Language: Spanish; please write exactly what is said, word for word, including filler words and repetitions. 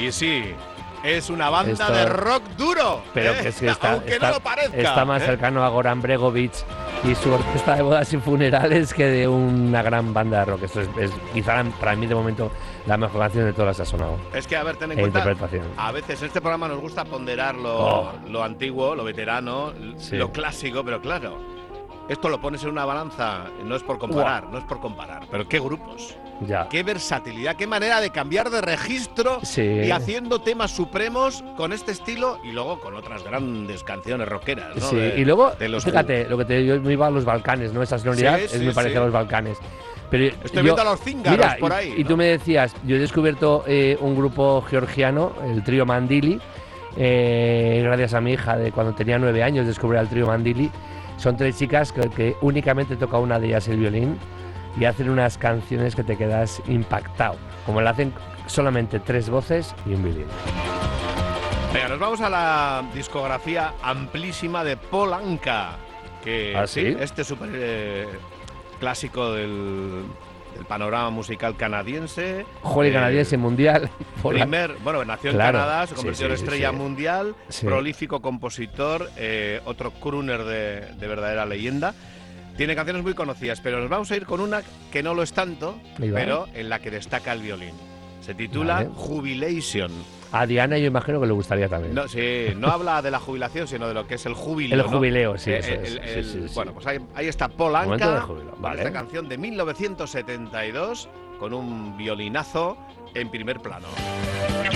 Y sí, es una banda Esto, de rock duro, pero ¿eh? que es que está, aunque está, no lo parezca. está más ¿eh? cercano a Goran Bregovic y su orquesta de bodas y funerales que de una gran banda de rock. Esto es, es quizá para mí de momento la mejor canción de todas las que ha sonado. Es que, a ver, ten en E cuenta, interpretación. a veces en este programa nos gusta ponderar lo, Oh. lo antiguo, lo veterano, Sí. lo clásico, pero claro, esto lo pones en una balanza, no es por comparar, no es por comparar, pero qué grupos. Ya. Qué versatilidad, qué manera de cambiar de registro Sí. y haciendo temas supremos con este estilo y luego con otras grandes canciones rockeras, ¿no? Sí, De- y luego, de los fíjate, lo que te yo me iba a los Balcanes, ¿no? Esa sonoridad Sí, es sí, muy parecida sí. a los Balcanes. Pero Estoy yo- viendo a los cíngaros mira, por y- ahí, Y, ¿no? tú me decías, yo he descubierto eh, un grupo georgiano, el trío Mandili, eh, gracias a mi hija, de cuando tenía nueve años descubrí al trío Mandili. Son tres chicas que, que únicamente toca una de ellas el violín y hacen unas canciones que te quedas impactado, como le hacen solamente tres voces y un violín. Venga, nos vamos a la discografía amplísima de Paul Anka, que ¿Ah, sí? este súper eh, clásico del, del panorama musical canadiense. Joder, eh, canadiense mundial. Primer, bueno, nació Claro, en Canadá, se sí, convirtió sí, en sí, estrella sí. mundial, Sí. prolífico compositor, eh, otro crooner de, de verdadera leyenda. Tiene canciones muy conocidas, pero nos vamos a ir con una que no lo es tanto, Ahí va. pero en la que destaca el violín. Se titula Vale. Jubilation. A Diana yo imagino que le gustaría también. No, sí, no habla de la jubilación, sino de lo que es el júbilo. El ¿no? jubileo, sí, Eh, eso el- es. el- Sí, sí, sí. Bueno, pues ahí, ahí está Paul Momento de Anka, júbilo, con vale. esta canción de mil novecientos setenta y dos, con un violinazo en primer plano.